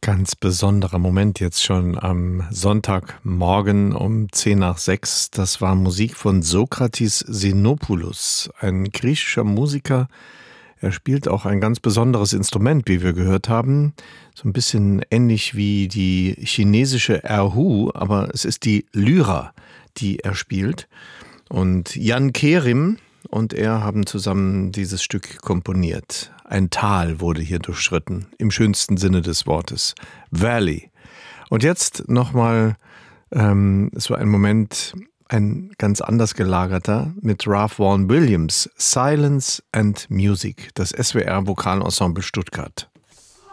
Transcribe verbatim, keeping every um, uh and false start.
Ganz besonderer Moment jetzt schon am Sonntagmorgen um zehn nach sechs. Das war Musik von Sokratis Xenopoulos, ein griechischer Musiker. Er spielt auch ein ganz besonderes Instrument, wie wir gehört haben. So ein bisschen ähnlich wie die chinesische Erhu, aber es ist die Lyra, die er spielt. Und Jan Kerim und er haben zusammen dieses Stück komponiert. Ein Tal wurde hier durchschritten, im schönsten Sinne des Wortes. Valley. Und jetzt nochmal, ähm, es war ein Moment, ein ganz anders gelagerter, mit Ralph Vaughan Williams, Silence and Music, das S W R Vokalensemble Stuttgart.